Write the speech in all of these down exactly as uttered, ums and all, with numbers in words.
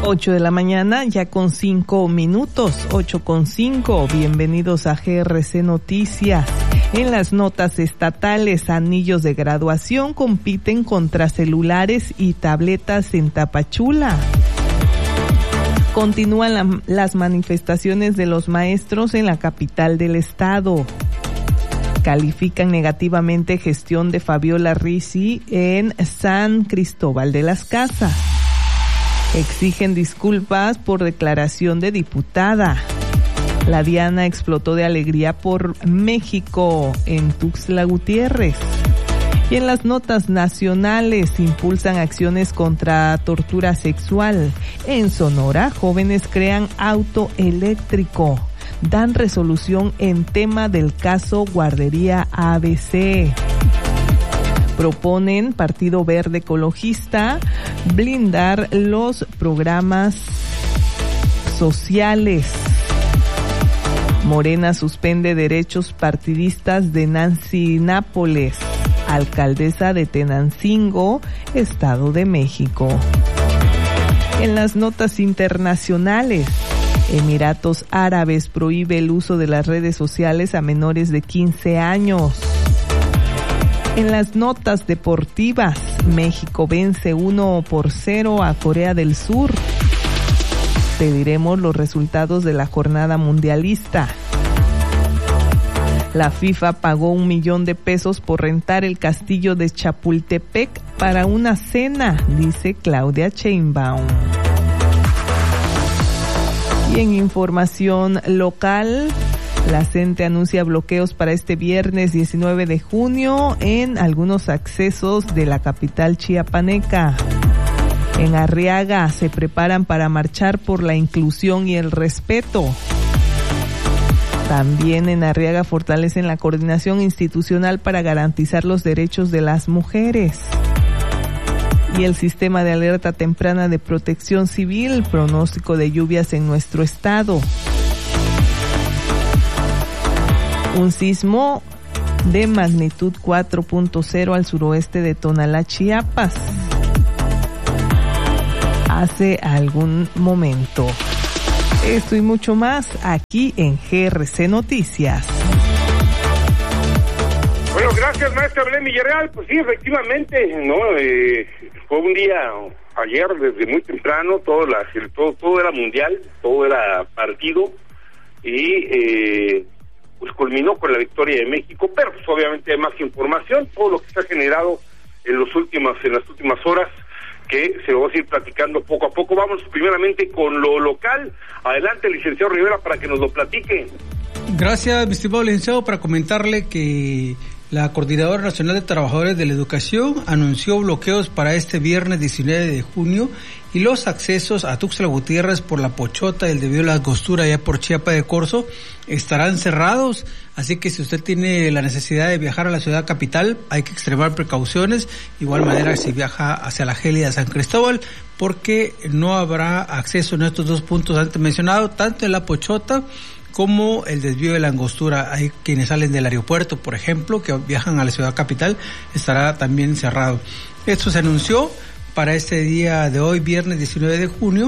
ocho de la mañana, ya con cinco minutos, ocho con cinco. Bienvenidos a G R C Noticias. En las notas estatales, anillos de graduación compiten contra celulares y tabletas en Tapachula. Continúan la, las manifestaciones de los maestros en la capital del estado. Califican negativamente gestión de Fabiola Ricci en San Cristóbal de las Casas. Exigen disculpas por declaración de diputada. La Diana explotó de alegría por México en Tuxtla Gutiérrez. Y en las notas nacionales, impulsan acciones contra tortura sexual. En Sonora, jóvenes crean auto eléctrico. Dan resolución en tema del caso Guardería A B C. Proponen Partido Verde Ecologista blindar los programas sociales. Morena suspende derechos partidistas de Nancy Nápoles, alcaldesa de Tenancingo, Estado de México. En las notas internacionales, Emiratos Árabes prohíbe el uso de las redes sociales a menores de quince años. En las notas deportivas, México vence uno por cero a Corea del Sur. Te diremos los resultados de la jornada mundialista. La FIFA pagó un millón de pesos por rentar el castillo de Chapultepec para una cena, dice Claudia Sheinbaum. Y en información local, la CENTE anuncia bloqueos para este viernes diecinueve de junio en algunos accesos de la capital chiapaneca. En Arriaga se preparan para marchar por la inclusión y el respeto. También en Arriaga fortalecen la coordinación institucional para garantizar los derechos de las mujeres. Y el sistema de alerta temprana de protección civil, pronóstico de lluvias en nuestro estado. Un sismo de magnitud cuatro punto cero al suroeste de Tonalá, Chiapas, hace algún momento. Esto y mucho más aquí en G R C Noticias. Bueno, gracias, maestra Belén Villarreal. Pues sí, efectivamente, no, eh, fue un día ayer desde muy temprano, todo, la, todo, todo era mundial, todo era partido y eh, pues culminó con la victoria de México, pero pues obviamente hay más información, todo lo que se ha generado en los últimos, en las últimas horas, que se va a ir platicando poco a poco. Vamos primeramente con lo local. Adelante, licenciado Rivera, para que nos lo platique. Gracias, mi estimado licenciado, para comentarle que la Coordinadora Nacional de Trabajadores de la Educación anunció bloqueos para este viernes diecinueve de junio y los accesos a Tuxtla Gutiérrez por La Pochota y el desvío de la Angostura allá por Chiapa de Corzo estarán cerrados, así que si usted tiene la necesidad de viajar a la ciudad capital hay que extremar precauciones, igual manera si viaja hacia la Gélida San Cristóbal, porque no habrá acceso en estos dos puntos antes mencionados, tanto en La Pochota como el desvío de la Angostura. Hay quienes salen del aeropuerto, por ejemplo, que viajan a la ciudad capital, estará también cerrado. Esto se anunció para este día de hoy, viernes diecinueve de junio.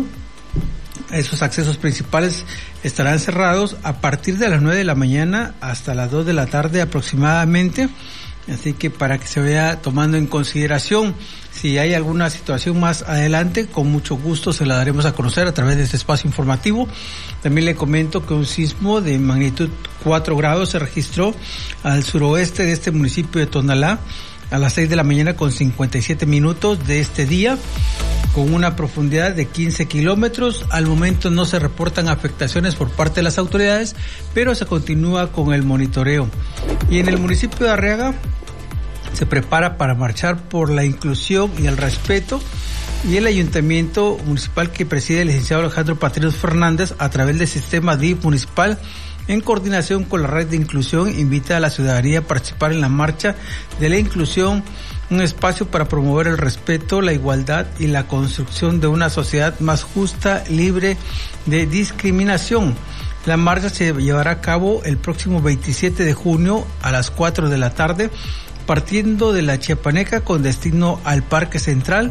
Esos accesos principales estarán cerrados a partir de las nueve de la mañana hasta las dos de la tarde aproximadamente. Así que para que se vaya tomando en consideración, si hay alguna situación más adelante, con mucho gusto se la daremos a conocer a través de este espacio informativo. También le comento que un sismo de magnitud cuatro grados se registró al suroeste de este municipio de Tonalá a las seis de la mañana con cincuenta y siete minutos de este día, con una profundidad de quince kilómetros. Al momento no se reportan afectaciones por parte de las autoridades, pero se continúa con el monitoreo. Y en el municipio de Arriaga se prepara para marchar por la inclusión y el respeto, y el ayuntamiento municipal que preside el licenciado Alejandro Patrios Fernández, a través del sistema D I F municipal, en coordinación con la red de inclusión, invita a la ciudadanía a participar en la marcha de la inclusión, un espacio para promover el respeto, la igualdad y la construcción de una sociedad más justa, libre de discriminación. La marcha se llevará a cabo el próximo veintisiete de junio a las cuatro de la tarde, partiendo de la Chiapaneca con destino al Parque Central,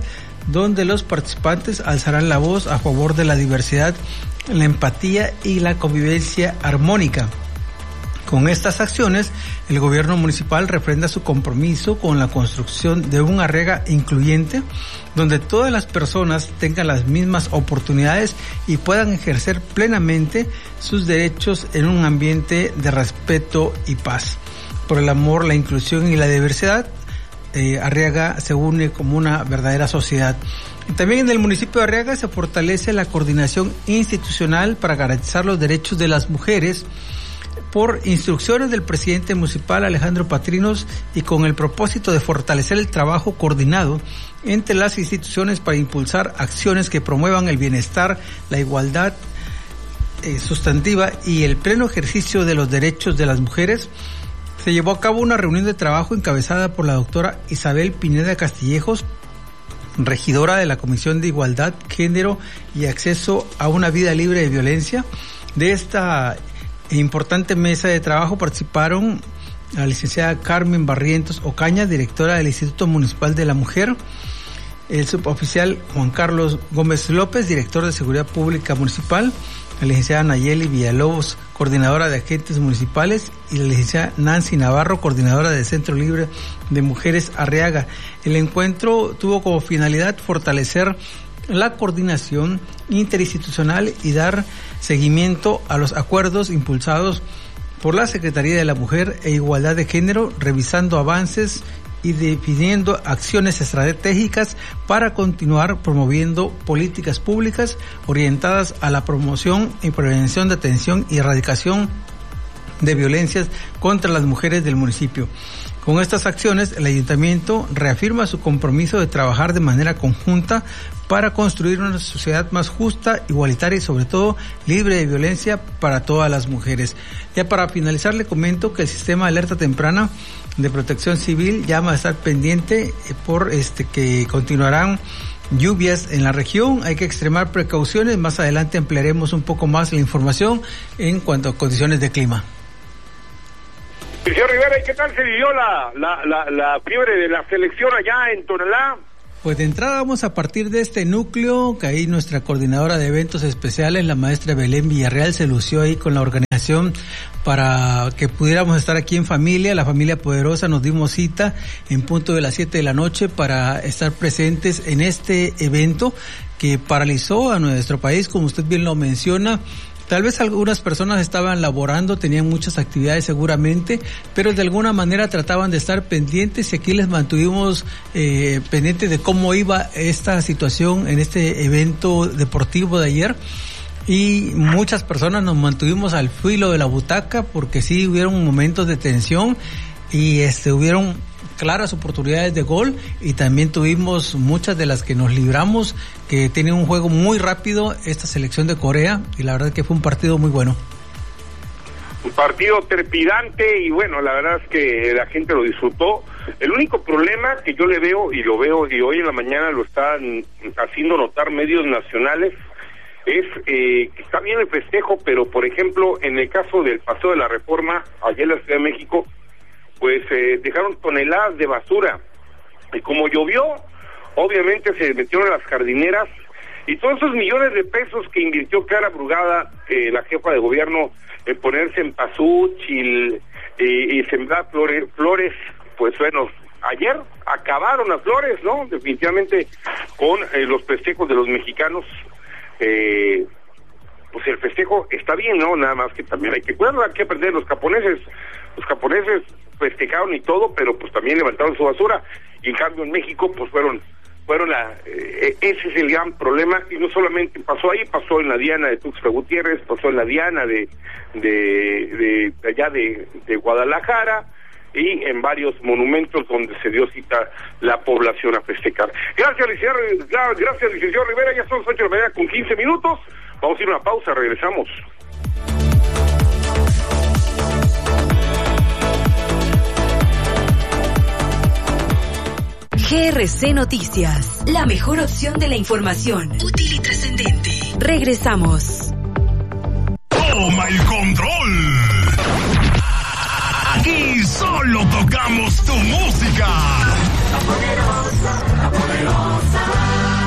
donde los participantes alzarán la voz a favor de la diversidad, la empatía y la convivencia armónica. Con estas acciones, el gobierno municipal refrenda su compromiso con la construcción de un Arriaga incluyente, donde todas las personas tengan las mismas oportunidades y puedan ejercer plenamente sus derechos en un ambiente de respeto y paz. Por el amor, la inclusión y la diversidad, eh, Arriaga se une como una verdadera sociedad. También en el municipio de Arriaga se fortalece la coordinación institucional para garantizar los derechos de las mujeres, por instrucciones del presidente municipal Alejandro Patrinos y con el propósito de fortalecer el trabajo coordinado entre las instituciones para impulsar acciones que promuevan el bienestar, la igualdad eh, sustantiva y el pleno ejercicio de los derechos de las mujeres. Se llevó a cabo una reunión de trabajo encabezada por la doctora Isabel Pineda Castillejos, regidora de la Comisión de Igualdad, Género y Acceso a una Vida Libre de Violencia. De esta importante mesa de trabajo participaron la licenciada Carmen Barrientos Ocaña, directora del Instituto Municipal de la Mujer, el suboficial Juan Carlos Gómez López, director de Seguridad Pública Municipal, la licenciada Nayeli Villalobos, coordinadora de agentes municipales, y la licenciada Nancy Navarro, coordinadora del Centro Libre de Mujeres Arriaga. El encuentro tuvo como finalidad fortalecer la coordinación interinstitucional y dar seguimiento a los acuerdos impulsados por la Secretaría de la Mujer e Igualdad de Género, revisando avances y definiendo acciones estratégicas para continuar promoviendo políticas públicas orientadas a la promoción y prevención de atención y erradicación de violencias contra las mujeres del municipio. Con estas acciones, el ayuntamiento reafirma su compromiso de trabajar de manera conjunta para construir una sociedad más justa, igualitaria y sobre todo libre de violencia para todas las mujeres. Ya para finalizar, le comento que el sistema de alerta temprana de Protección Civil llama a estar pendiente por este que continuarán lluvias en la región. Hay que extremar precauciones. Más adelante ampliaremos un poco más la información en cuanto a condiciones de clima. Señor Rivera, ¿y qué tal se vivió la, la, la, la fiebre de la selección allá en Tonalá? Pues de entrada vamos a partir de este núcleo, que ahí nuestra coordinadora de eventos especiales, la maestra Belén Villarreal, se lució ahí con la organización para que pudiéramos estar aquí en familia, la familia poderosa. Nos dimos cita en punto de las siete de la noche para estar presentes en este evento que paralizó a nuestro país, como usted bien lo menciona. Tal vez algunas personas estaban laborando, tenían muchas actividades seguramente, pero de alguna manera trataban de estar pendientes y aquí les mantuvimos eh, pendientes de cómo iba esta situación en este evento deportivo de ayer. Y muchas personas nos mantuvimos al filo de la butaca porque sí hubieron momentos de tensión y este hubieron claras oportunidades de gol y también tuvimos muchas de las que nos libramos, que tienen un juego muy rápido esta selección de Corea y la verdad que fue un partido muy bueno. Un partido trepidante y bueno, la verdad es que la gente lo disfrutó. El único problema que yo le veo, y lo veo y hoy en la mañana lo están haciendo notar medios nacionales, es eh, que está bien el festejo, pero por ejemplo en el caso del Paseo de la Reforma allá en la Ciudad de México, pues eh, dejaron toneladas de basura y como llovió, obviamente se metieron a las jardineras y todos esos millones de pesos que invirtió Clara Brugada, eh, la jefa de gobierno, en ponerse en pasuchil y, y sembrar flores, flores, pues bueno, ayer acabaron las flores, ¿no? Definitivamente con eh, los festejos de los mexicanos. Eh, pues el festejo está bien, ¿no? Nada más que también hay que cuidarlo, hay que aprender. Los japoneses, los japoneses festejaron y todo, pero pues también levantaron su basura, y en cambio en México pues fueron, fueron la, eh, ese es el gran problema, y no solamente pasó ahí, pasó en la Diana de Tuxtla Gutiérrez, pasó en la Diana de, de, de, de allá de, de Guadalajara, y en varios monumentos donde se dio cita la población a festejar. Gracias, licenciado, gracias, licenciado Rivera, ya son las ocho de la mañana con quince minutos, vamos a ir a una pausa, regresamos. G R C Noticias, la mejor opción de la información, útil y trascendente. Regresamos. Toma el control. Aquí solo tocamos tu música. La poderosa, la poderosa.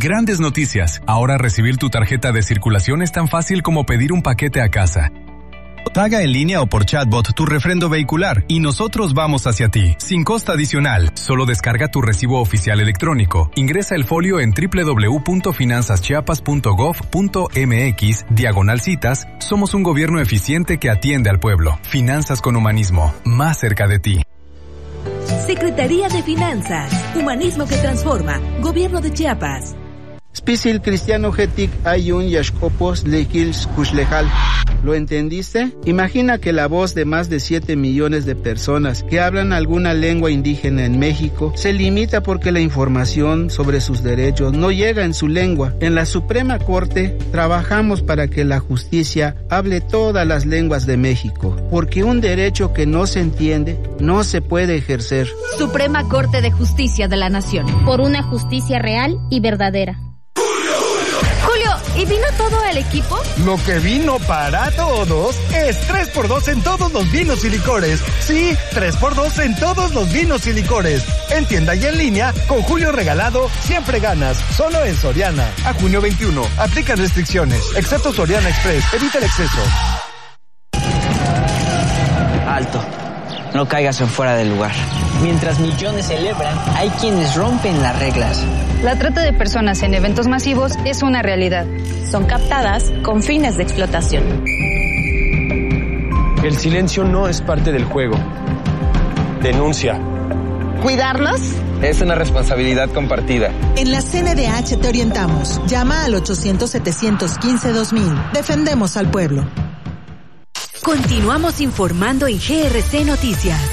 Grandes noticias. Ahora recibir tu tarjeta de circulación es tan fácil como pedir un paquete a casa. Paga en línea o por chatbot tu refrendo vehicular y nosotros vamos hacia ti, sin costo adicional. Solo descarga tu recibo oficial electrónico. Ingresa el folio en doble u doble u doble u punto finanzas chiapas punto gov punto m x, diagonal citas. Somos un gobierno eficiente que atiende al pueblo. Finanzas con humanismo, más cerca de ti. Secretaría de Finanzas, Humanismo que Transforma, Gobierno de Chiapas. Spisil cristiano getic ayun yashkopos lekils kushlejal. ¿Lo entendiste? Imagina que la voz de más de siete millones de personas que hablan alguna lengua indígena en México se limita porque la información sobre sus derechos no llega en su lengua. En la Suprema Corte trabajamos para que la justicia hable todas las lenguas de México, porque un derecho que no se entiende no se puede ejercer. Suprema Corte de Justicia de la Nación. Por una justicia real y verdadera. Julio, ¿y vino todo el equipo? Lo que vino para todos es tres por dos en todos los vinos y licores. Sí, tres por dos en todos los vinos y licores. En tienda y en línea, con Julio regalado, siempre ganas. Solo en Soriana. A junio veintiuno. Aplican restricciones. Excepto Soriana Express. Evita el exceso. Alto. No caigas en fuera del lugar. Mientras millones celebran, hay quienes rompen las reglas. La trata de personas en eventos masivos es una realidad. Son captadas con fines de explotación. El silencio no es parte del juego. Denuncia. ¿Cuidarnos? Es una responsabilidad compartida. En la C N D H te orientamos. Llama al ochocientos, setecientos quince, dos mil. Defendemos al pueblo. Continuamos informando en G R C Noticias.